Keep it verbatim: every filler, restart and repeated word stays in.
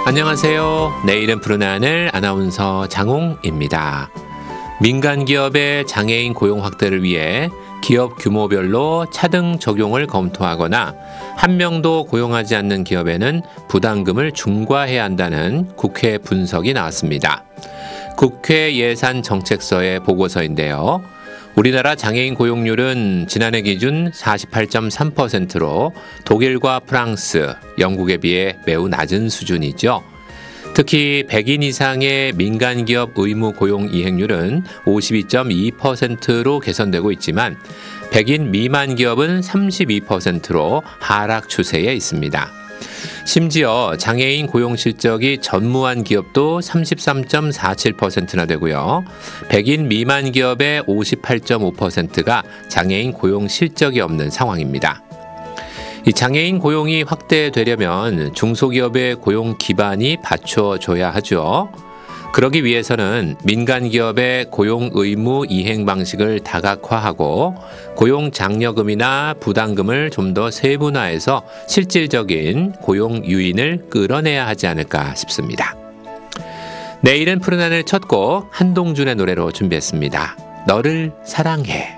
안녕하세요. 내일은 푸른 하늘 아나운서 장홍입니다. 민간 기업의 장애인 고용 확대를 위해 기업 규모별로 차등 적용을 검토하거나 한 명도 고용하지 않는 기업에는 부담금을 중과해야 한다는 국회 분석이 나왔습니다. 국회 예산정책서의 보고서인데요. 우리나라 장애인 고용률은 지난해 기준 사십팔 점 삼 퍼센트로 독일과 프랑스, 영국에 비해 매우 낮은 수준이죠. 특히 백 인 이상의 민간기업 의무 고용 이행률은 오십이 점 이 퍼센트로 개선되고 있지만 백 인 미만 기업은 삼십이 퍼센트로 하락 추세에 있습니다. 심지어 장애인 고용 실적이 전무한 기업도 삼십삼 점 사칠 퍼센트나 되고요. 백 인 미만 기업의 오십팔 점 오 퍼센트가 장애인 고용 실적이 없는 상황입니다. 이 장애인 고용이 확대되려면 중소기업의 고용 기반이 받쳐줘야 하죠. 그러기 위해서는 민간기업의 고용 의무 이행 방식을 다각화하고 고용 장려금이나 부담금을 좀 더 세분화해서 실질적인 고용 유인을 끌어내야 하지 않을까 싶습니다. 내일은 푸른 하늘 첫 곡 한동준의 노래로 준비했습니다. 너를 사랑해.